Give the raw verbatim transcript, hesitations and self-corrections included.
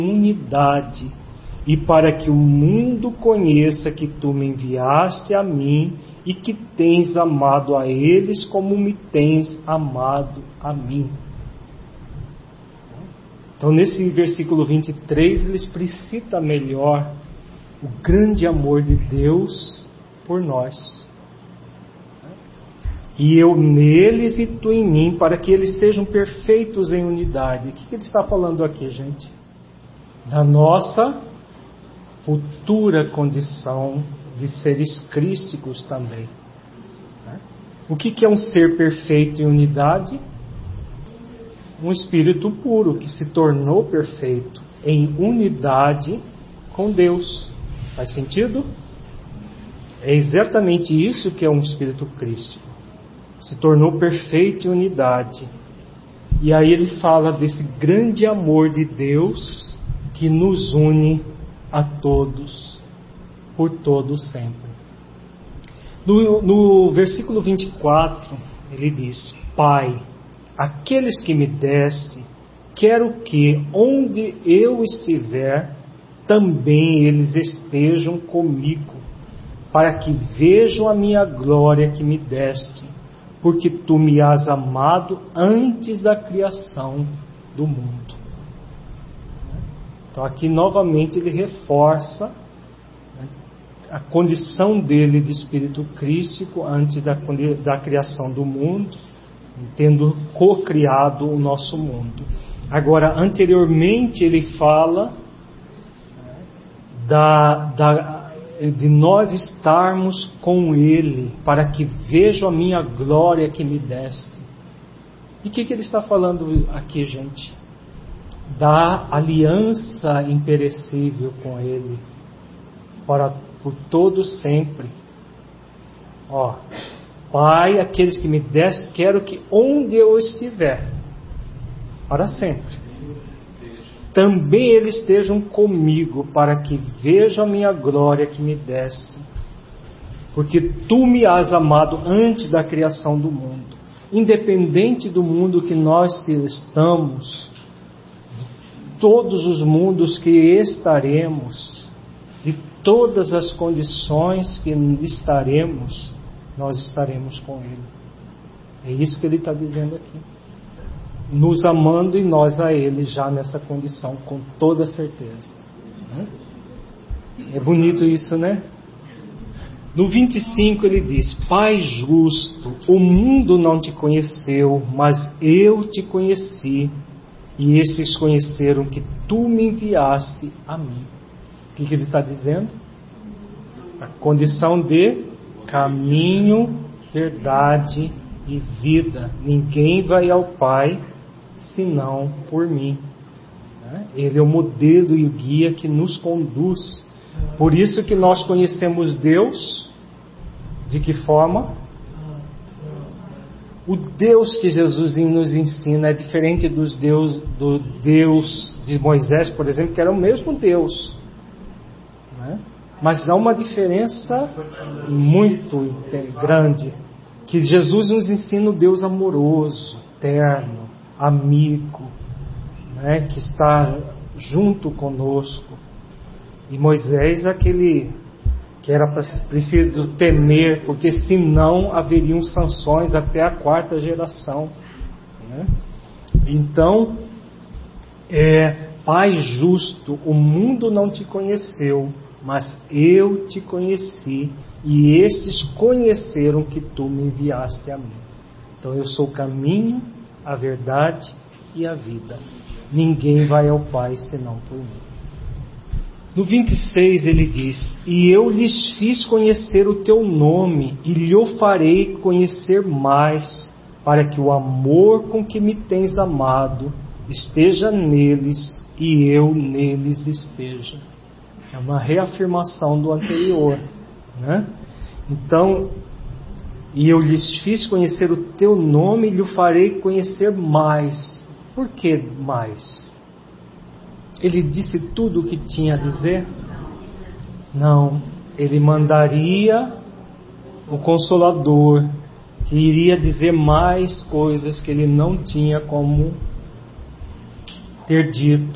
unidade, e para que o mundo conheça que tu me enviaste a mim e que tens amado a eles como me tens amado a mim. Então, nesse versículo vinte e três, ele explicita melhor o grande amor de Deus por nós. E eu neles e tu em mim, para que eles sejam perfeitos em unidade. O que, que ele está falando aqui, gente? Da nossa futura condição de seres crísticos também. O que, que é um ser perfeito em unidade? Um espírito puro que se tornou perfeito em unidade com Deus. Faz sentido? É exatamente isso que é um espírito crístico. Se tornou perfeito em unidade. E aí ele fala desse grande amor de Deus que nos une a todos, por todos sempre. No, no versículo vinte e quatro, ele diz: Pai, aqueles que me deste, quero que, onde eu estiver, também eles estejam comigo, para que vejam a minha glória que me deste, porque tu me has amado antes da criação do mundo. Então aqui novamente ele reforça, né, a condição dele de espírito crístico antes da, da criação do mundo, tendo co-criado o nosso mundo. Agora, anteriormente ele fala da, da, de nós estarmos com ele, para que vejam a minha glória que me deste. E o que, que ele está falando aqui, gente? Da aliança imperecível com ele, para por todo sempre. Ó, Pai, aqueles que me deste, quero que onde eu estiver, para sempre, também eles estejam comigo, para que vejam a minha glória que me deste, porque tu me has amado antes da criação do mundo. Independente do mundo que nós estamos, de todos os mundos que estaremos, de todas as condições que estaremos, nós estaremos com Ele. É isso que Ele está dizendo aqui. Nos amando e nós a Ele já nessa condição, com toda certeza. É bonito isso, né? No vinte e cinco ele diz: Pai justo, o mundo não te conheceu, mas eu te conheci, e esses conheceram que tu me enviaste a mim. O que, que ele está dizendo? A condição de caminho, verdade e vida. Ninguém vai ao Pai senão por mim. Ele é o modelo e o guia que nos conduz. Por isso que nós conhecemos Deus. De que forma? O Deus que Jesus nos ensina é diferente dos Deus, do Deus de Moisés, por exemplo, que era o mesmo Deus. Né? Mas há uma diferença muito grande. Que Jesus nos ensina o Deus amoroso, terno, amigo, né? Que está junto conosco. E Moisés, aquele que era preciso temer, porque senão haveriam sanções até a quarta geração. Né? Então, é, Pai justo, o mundo não te conheceu, mas eu te conheci, e estes conheceram que tu me enviaste a mim. Então eu sou o caminho, a verdade e a vida. Ninguém vai ao Pai senão por mim. No vinte e seis ele diz: E eu lhes fiz conhecer o teu nome, e lhe farei conhecer mais, para que o amor com que me tens amado esteja neles, e eu neles esteja. É uma reafirmação do anterior, né? Então, e eu lhes fiz conhecer o teu nome, e lhe farei conhecer mais. Por que mais? Ele disse tudo o que tinha a dizer? Não. Ele mandaria o Consolador, que iria dizer mais coisas que ele não tinha como ter dito